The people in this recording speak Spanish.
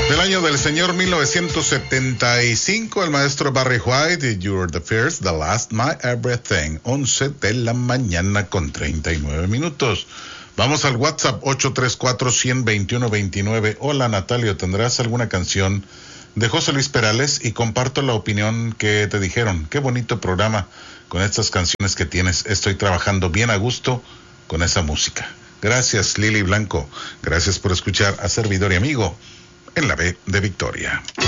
Del año del señor 1975, el maestro Barry White, You're the First, the Last, My Everything, 11 de la mañana con 39 minutos. Vamos al WhatsApp 834-121-29. Hola Natalio, ¿tendrás alguna canción de José Luis Perales? Y comparto la opinión que te dijeron. Qué bonito programa con estas canciones que tienes. Estoy trabajando bien a gusto con esa música. Gracias, Lili Blanco. Gracias por escuchar a servidor y amigo en la B de Victoria.